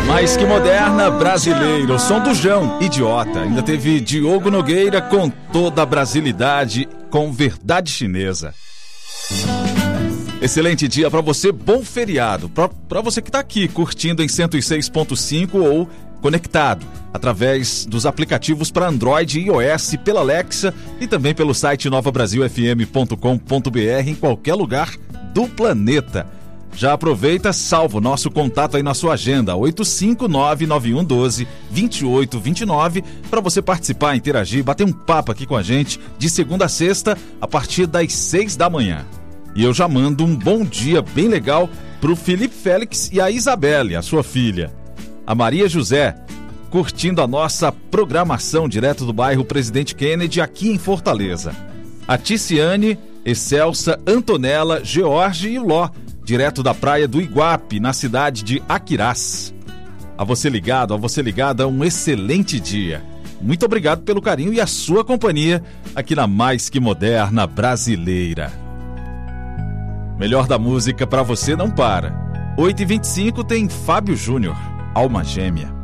Mais que moderna, brasileira, o som do Jão, idiota. Ainda teve Diogo Nogueira com toda a brasilidade, com verdade chinesa. Excelente dia para você, bom feriado. Para você que tá aqui curtindo em 106.5 ou conectado através dos aplicativos para Android e iOS, pela Alexa e também pelo site novabrasilfm.com.br em qualquer lugar do planeta. Já aproveita, salva o nosso contato aí na sua agenda, 859-9112-2829, para você participar, interagir, bater um papo aqui com a gente de segunda a sexta, a partir das 6 da manhã. E eu já mando um bom dia bem legal pro Felipe Félix e a Isabelle, a sua filha. A Maria José, curtindo a nossa programação direto do bairro Presidente Kennedy, aqui em Fortaleza. A Ticiane, Excelsa, Antonella, George e o Ló, direto da praia do Iguape, na cidade de Aquirás. A você ligado, a você ligada, um excelente dia. Muito obrigado pelo carinho e a sua companhia aqui na Mais Que Moderna Brasileira. Melhor da música pra você não para. 8h25 tem Fábio Júnior, Alma Gêmea.